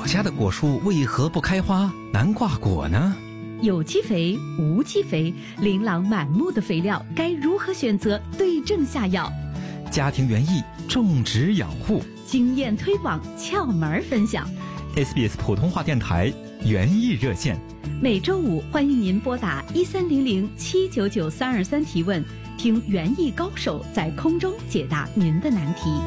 家的果树为何不开花难挂果呢？ 有机肥、无机肥，琳琅满目的肥料该如何选择，对症下药？ 家庭园艺种植养护经验推广，窍门分享。 SBS 普通话电台园艺热线， 每周五欢迎您拨打1300799323提问，听园艺高手在空中解答您的难题。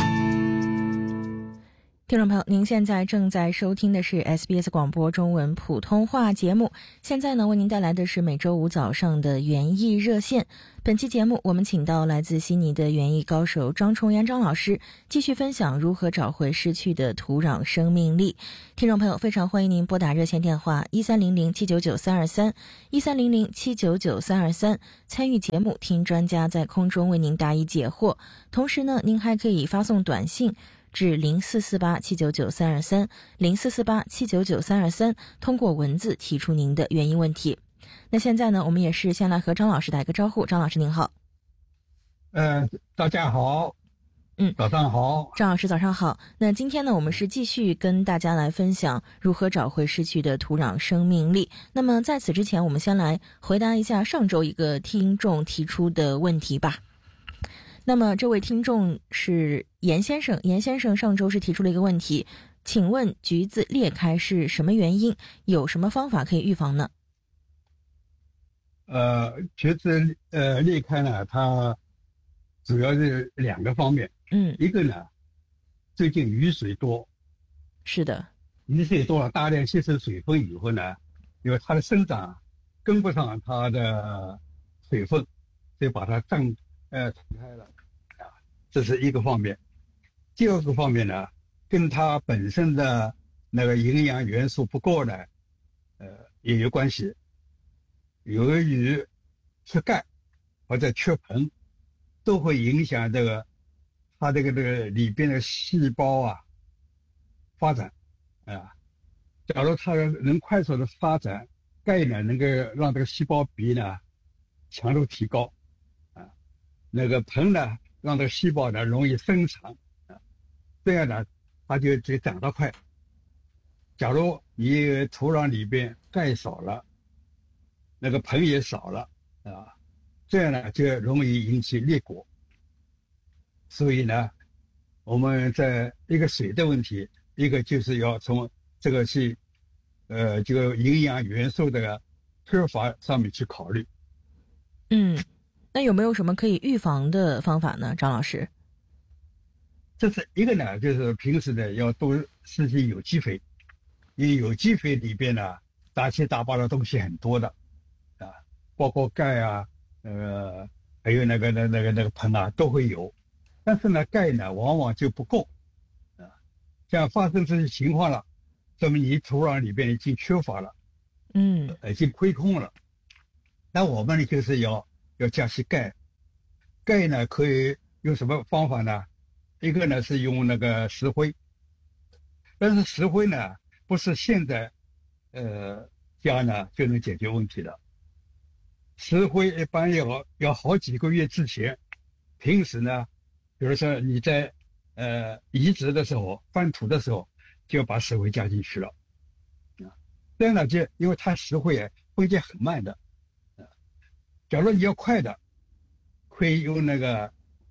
听众朋友，您现在正在收听的是 SBS 广播中文普通话节目。现在呢，为您带来的是每周五早上的园艺热线。本期节目我们请到来自悉尼的园艺高手张崇元张老师，继续分享如何找回失去的土壤生命力。听众朋友，非常欢迎您拨打热线电话1300799323 1300799323，参与节目，听专家在空中为您答疑解惑。同时呢，您还可以发送短信至0448799323 0448799323，通过文字提出您的园艺问题。那现在呢，我们也是先来和张老师打一个招呼。张老师您好。 大家好。早上好。 张老师早上好。那今天呢，我们是继续跟大家来分享如何找回失去的土壤生命力。那么在此之前，我们先来回答一下上周一个听众提出的问题吧。那么这位听众是严先生，严先生上周是提出了一个问题，请问橘子裂开是什么原因？有什么方法可以预防呢？ 橘子裂开呢，它主要是两个方面。一个呢，最近雨水多。 是的， 雨水多了，大量吸收水分以后呢，因为它的生长跟不上它的水分，所以把它撑开了啊，这是一个方面。第二个方面呢，跟它本身的那个营养元素不够呢，也有关系。由于缺钙或者缺硼，都会影响它这个里边的细胞啊发展啊。假如它能快速的发展，钙呢能够让这个细胞壁呢强度提高啊，那个硼呢让这个细胞呢容易生长啊，这样呢它就长得快。假如你土壤里边钙少了，那个硼也少了啊，这样呢就容易引起裂果。所以呢，我们在一个水的问题，一个就是要从这个这个营养元素的缺乏上面去考虑。 那有没有什么可以预防的方法呢，张老师？ 这是一个呢，就是平时呢要多施施有机肥，因为有机肥里边呢杂七杂八的东西很多的啊，包括钙啊，还有那个硼啊都会有。但是呢，钙呢往往就不够啊，像发生这些情况了，说明你土壤里边已经缺乏了，已经亏空了。那我们呢就是要加些钙。钙呢可以用什么方法呢？一个呢是用那个石灰，但是石灰呢不是现在加呢就能解决问题的。石灰一般要好几个月之前，平时呢，比如说你在移植的时候翻土的时候，就要把石灰加进去了啊。这样呢就因为它石灰分解很慢的啊。假如你要快的，可以用那个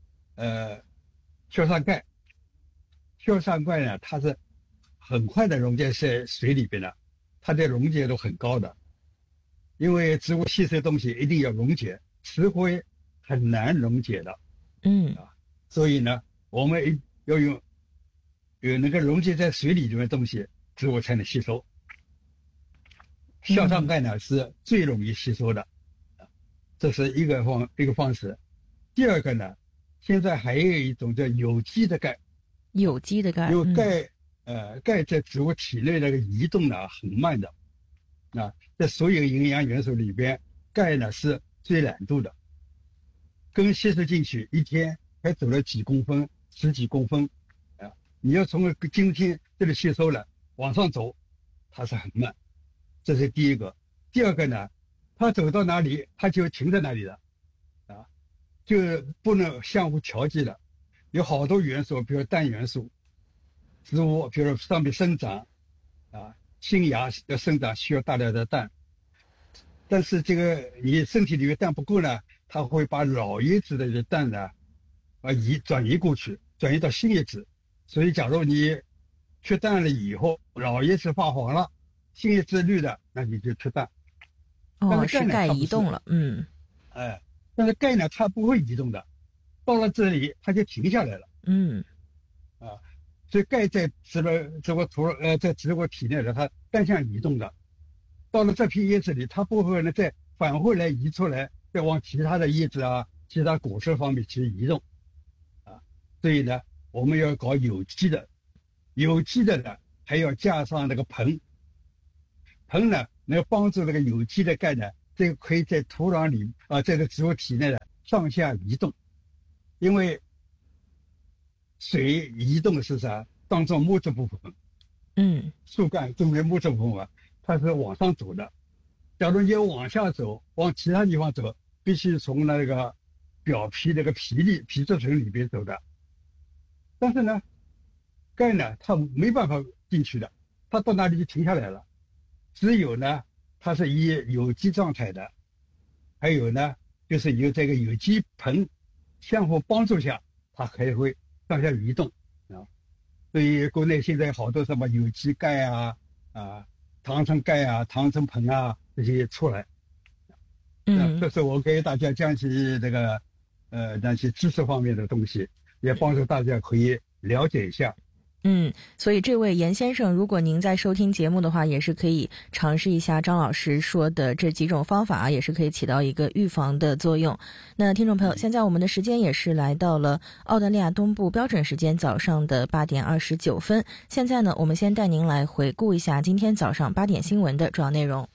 硝酸钙。硝酸钙呢，它是很快的溶解在水里边的，它的溶解度很高的。因为植物吸收东西一定要溶解，石灰很难溶解的。所以呢，我们要有那个溶解在水里面的东西，植物才能吸收。硝酸钙呢是最容易吸收的，这是一个方式。第二个呢，现在还有一种叫有机的钙。 有机的钙， 因为钙在植物体内那个移动呢很慢的啊，在所有营养元素里边，钙呢是最懒惰的，跟吸收进去一天还走了几公分、10几公分啊，你要从今天这里吸收了往上走，它是很慢。这是第一个。第二个呢，它走到哪里它就停在哪里了啊，就不能相互调剂了。有好多元素，比如氮元素，植物比如上面生长新芽的生长需要大量的氮，但是这个你身体里面氮不够呢，它会把老叶子的氮呢转移过去，转移到新叶子。所以假如你缺氮了以后，老叶子发黄了，新叶子绿的，那你就缺氮。 是钙移动了， 但是钙呢，它不会移动的，到了这里它就停下来了，所以钙在植物体内的，它单向移动的，到了这片叶子里，它不会呢再返回来移出来，再往其他的叶子其他果实方面去移动，所以呢，我们要搞有机的呢，还要加上那个硼呢，能帮助这个有机的钙呢，这个可以在土壤里在这个植物体内的上下移动，因为水移动是啥？当中木质部分，树干中间木质部分它是往上走的。假如你要往下走，往其他地方走，必须从那个表皮那个皮质层里边走的。但是呢，钙呢，它没办法进去的，它到那里就停下来了。只有呢，它是以有机状态的，还有呢，就是有这个有机硼相互帮助下，它还会上下移动所以国内现在好多什么有机钙糖醇钙糖醇硼这些出来。这是我给大家讲起这个那些知识方面的东西，也帮助大家可以了解一下。 所以这位严先生，如果您在收听节目的话，也是可以尝试一下张老师说的这几种方法，也是可以起到一个预防的作用。那听众朋友，现在我们的时间也是来到了澳大利亚东部标准时间早上的8点29分。现在呢，我们先带您来回顾一下今天早上8点新闻的主要内容。